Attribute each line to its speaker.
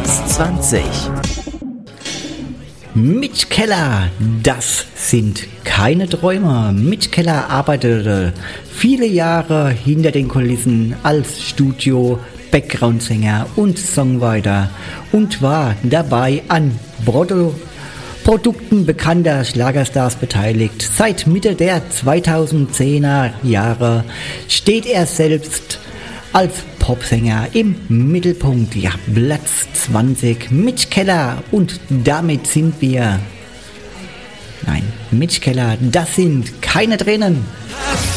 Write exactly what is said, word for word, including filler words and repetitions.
Speaker 1: Platz zwanzig.
Speaker 2: Mitch Keller, das sind keine Träumer. Mitch Keller arbeitete viele Jahre hinter den Kulissen als Studio, Background-Sänger und Songwriter und war dabei an Produ- Produkten bekannter Schlagerstars beteiligt. Seit Mitte der zweitausendzehner Jahre steht er selbst als Popsänger im Mittelpunkt. Ja, Platz zwanzig, Mitch Keller, und damit sind wir... Nein, Mitch Keller, das sind keine Tränen.